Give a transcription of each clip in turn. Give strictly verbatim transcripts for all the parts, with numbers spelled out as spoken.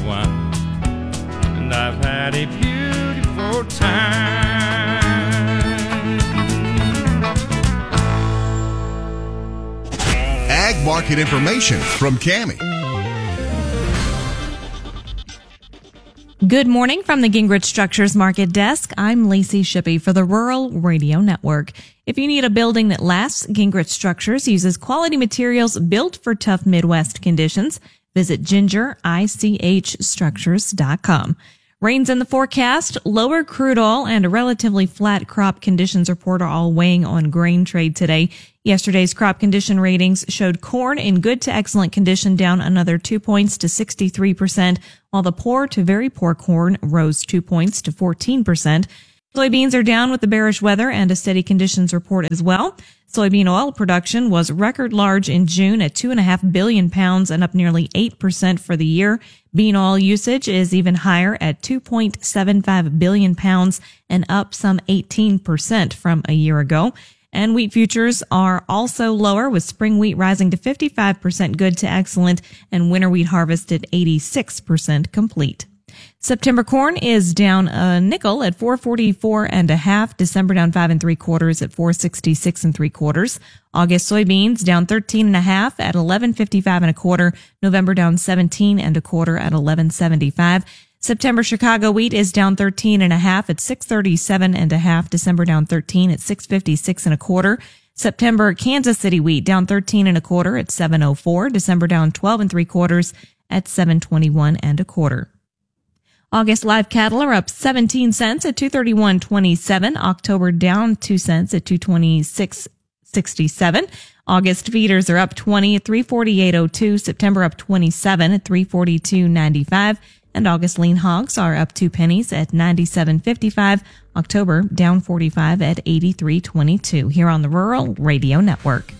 wine, and I've had a beautiful time. Ag market information from Cammie. Good morning from the Gingrich Structures Market Desk. I'm Lacey Shippey for the Rural Radio Network. If you need a building that lasts, Gingrich Structures uses quality materials built for tough Midwest conditions. Visit ginger ich structures dot com. Rains in the forecast, lower crude oil, and a relatively flat crop conditions report are all weighing on grain trade today. Yesterday's crop condition ratings showed corn in good to excellent condition down another two points to sixty-three percent, while the poor to very poor corn rose two points to fourteen percent. Soybeans are down with the bearish weather and a steady conditions report as well. Soybean oil production was record large in June at two point five billion pounds and up nearly eight percent for the year. Bean oil usage is even higher at two point seven five billion pounds and up some eighteen percent from a year ago. And wheat futures are also lower, with spring wheat rising to fifty-five percent good to excellent and winter wheat harvest at eighty-six percent complete. September corn is down a nickel at four forty-four and a half. December down five and three quarters at four sixty-six and three quarters. August soybeans down thirteen and a half at eleven fifty-five and a quarter. November down seventeen and a quarter at eleven seventy-five. September Chicago wheat is down thirteen and a half at six thirty-seven and a half. December down thirteen at six fifty-six and a quarter. September Kansas City wheat down thirteen and a quarter at seven oh four. December down twelve and three quarters at seven twenty-one and a quarter. August live cattle are up seventeen cents at two thirty-one twenty-seven. October down two cents at two twenty-six sixty-seven. August feeders are up twenty at three forty-eight oh two. September up twenty-seven at three forty-two ninety-five. And August lean hogs are up two pennies at ninety-seven fifty-five. October down forty-five at eighty-three twenty-two. Here on the Rural Radio Network.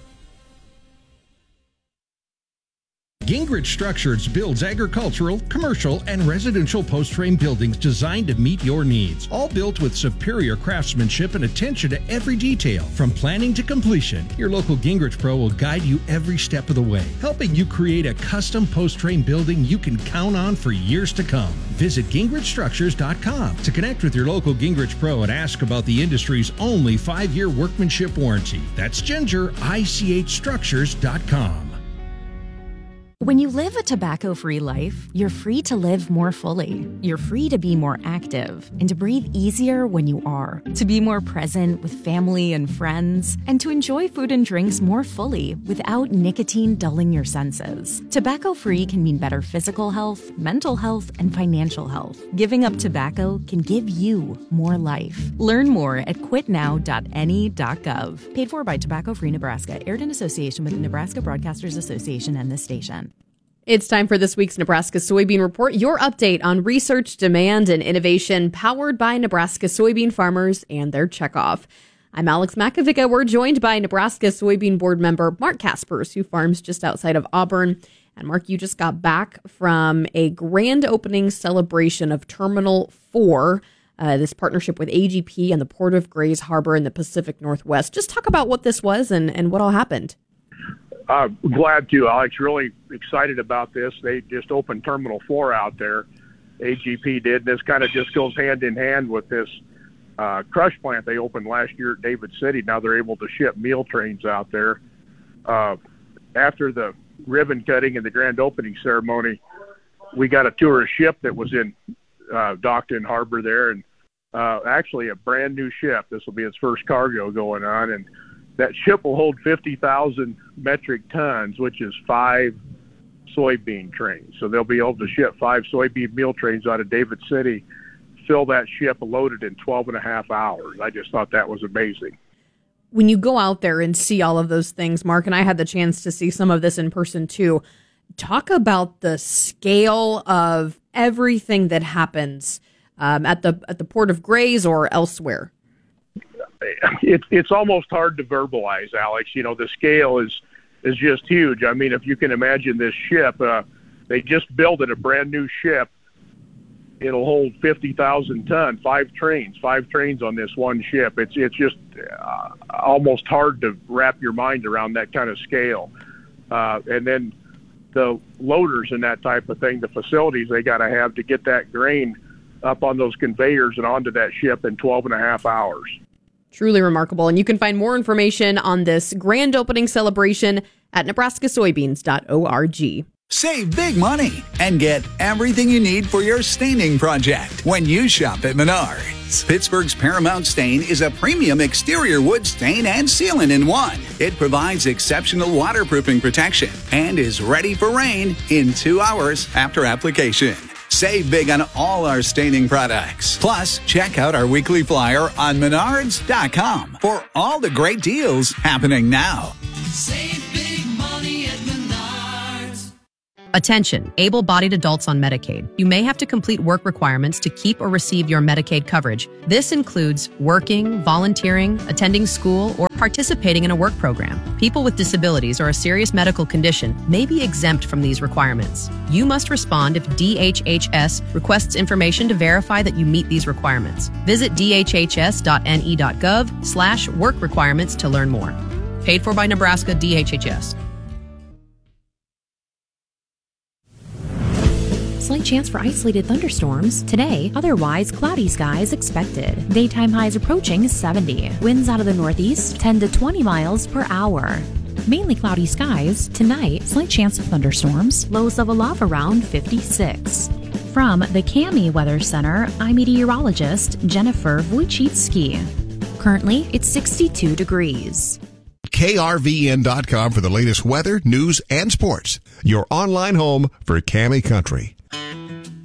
Gingrich Structures builds agricultural, commercial, and residential post-frame buildings designed to meet your needs. All built with superior craftsmanship and attention to every detail. From planning to completion, your local Gingrich Pro will guide you every step of the way, helping you create a custom post-frame building you can count on for years to come. Visit gingrich structures dot com to connect with your local Gingrich Pro and ask about the industry's only five-year workmanship warranty. That's ginger ich structures dot com. When you live a tobacco-free life, you're free to live more fully. You're free to be more active and to breathe easier when you are, to be more present with family and friends, and to enjoy food and drinks more fully without nicotine dulling your senses. Tobacco-free can mean better physical health, mental health, and financial health. Giving up tobacco can give you more life. Learn more at quit now dot N E dot gov. Paid for by Tobacco Free Nebraska, aired in association with the Nebraska Broadcasters Association and this station. It's time for this week's Nebraska Soybean Report, your update on research, demand, and innovation powered by Nebraska soybean farmers and their checkoff. I'm Alex Makovica. We're joined by Nebraska Soybean Board member Mark Kaspers, who farms just outside of Auburn. And Mark, you just got back from a grand opening celebration of Terminal four, uh, this partnership with A G P and the Port of Grays Harbor in the Pacific Northwest. Just talk about what this was and, and what all happened. Uh, glad to, Alex. Really excited about this. They just opened Terminal four out there. A G P did. This kind of just goes hand in hand with this uh, crush plant they opened last year at David City. Now they're able to ship meal trains out there. Uh, after the ribbon cutting and the grand opening ceremony, we got a tour of ship that was in uh, docked in harbor there, and uh, actually a brand new ship. This will be its first cargo going on, and that ship will hold fifty thousand metric tons, which is five soybean trains. So they'll be able to ship five soybean meal trains out of David City, fill that ship loaded in twelve and a half hours. I just thought that was amazing. When you go out there and see all of those things, Mark, and I had the chance to see some of this in person too, talk about the scale of everything that happens um, at the at the Port of Grays or elsewhere. It, it's almost hard to verbalize, Alex. You know, the scale is is just huge. I mean, if you can imagine this ship, uh, they just built it, a brand new ship. It'll hold fifty thousand ton, five trains, five trains on this one ship. It's it's just uh, almost hard to wrap your mind around that kind of scale. Uh, and then the loaders and that type of thing, the facilities they got to have to get that grain up on those conveyors and onto that ship in twelve and a half hours. Truly remarkable. And you can find more information on this grand opening celebration at nebraska soybeans dot org. Save big money and get everything you need for your staining project when you shop at Menards. Pittsburgh's Paramount Stain is a premium exterior wood stain and sealant in one. It provides exceptional waterproofing protection and is ready for rain in two hours after application. Save big on all our staining products. Plus, check out our weekly flyer on menards dot com for all the great deals happening now. Save big money at Menards. Attention, able-bodied adults on Medicaid. You may have to complete work requirements to keep or receive your Medicaid coverage. This includes working, volunteering, attending school, or participating in a work program. People with disabilities or a serious medical condition may be exempt from these requirements. You must respond if D H H S requests information to verify that you meet these requirements. Visit d h h s dot n e dot gov slash work requirements to learn more. Paid for by Nebraska D H H S. Slight chance for isolated thunderstorms. Today, otherwise cloudy skies expected. Daytime highs approaching seventy. Winds out of the northeast, ten to twenty miles per hour. Mainly cloudy skies. Tonight, slight chance of thunderstorms. Lows level off around fifty-six. From the Cami Weather Center, I'm meteorologist Jennifer Wojcicki. Currently, it's sixty-two degrees. K R V N dot com for the latest weather, news, and sports. Your online home for Cami Country.